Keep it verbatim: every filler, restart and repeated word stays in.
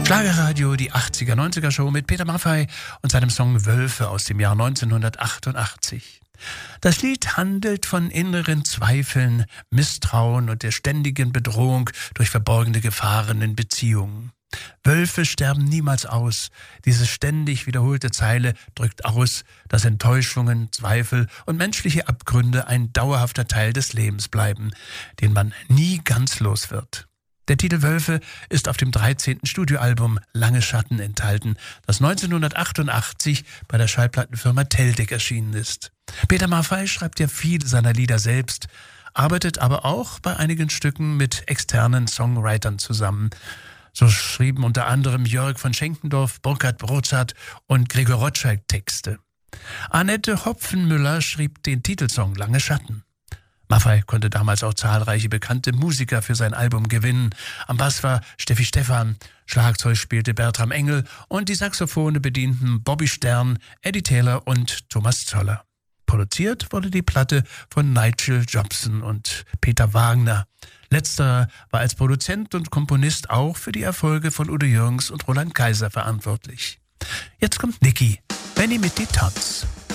Schlagerradio, die achtziger, neunziger Show mit Peter Maffay und seinem Song Wölfe aus dem Jahr neunzehnhundertachtundachtzig. Das Lied handelt von inneren Zweifeln, Misstrauen und der ständigen Bedrohung durch verborgene Gefahren in Beziehungen. Wölfe sterben niemals aus. Diese ständig wiederholte Zeile drückt aus, dass Enttäuschungen, Zweifel und menschliche Abgründe ein dauerhafter Teil des Lebens bleiben, den man nie ganz los wird. Der Titel Wölfe ist auf dem dreizehnten Studioalbum Lange Schatten enthalten, das neunzehnhundertachtundachtzig bei der Schallplattenfirma Teldec erschienen ist. Peter Maffay schreibt ja viele seiner Lieder selbst, arbeitet aber auch bei einigen Stücken mit externen Songwritern zusammen. So schrieben unter anderem Jörg von Schenkendorf, Burkhard Brozart und Gregor Rotschalk Texte. Annette Hopfenmüller schrieb den Titelsong Lange Schatten. Maffay konnte damals auch zahlreiche bekannte Musiker für sein Album gewinnen. Am Bass war Steffi Stephan, Schlagzeug spielte Bertram Engel und die Saxophone bedienten Bobby Stern, Eddie Taylor und Thomas Zoller. Produziert wurde die Platte von Nigel Jobson und Peter Wagner. Letzterer war als Produzent und Komponist auch für die Erfolge von Udo Jürgens und Roland Kaiser verantwortlich. Jetzt kommt Niki, Benny mit die Tanz.